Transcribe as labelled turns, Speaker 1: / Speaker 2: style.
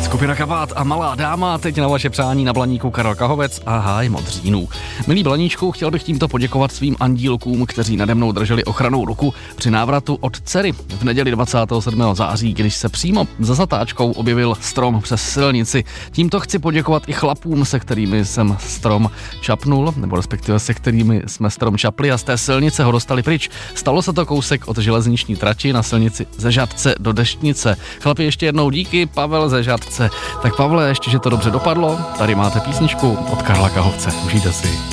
Speaker 1: Skupina Kabát a Malá dáma, teď na vaše přání na Blaníku Karel Kahovec a Háj Modřínů. Milí Blaníčku, chtěl bych tímto poděkovat svým andílkům, kteří nade mnou drželi ochrannou ruku při návratu od dcery v neděli 27. září, když se přímo za zatáčkou objevil strom přes silnici. Tímto chci poděkovat i chlapům, se kterými jsem strom čapnul, nebo respektive se kterými jsme strom čapli a z té silnice ho dostali pryč. Stalo se to kousek od železniční trati na silnici ze Žatce do Deštnice. Chlapi, ještě jednou díky, Pavel ze Žatce. Tak Pavle, ještě, že to dobře dopadlo, tady máte písničku od Karla Kahovce. Užijte si.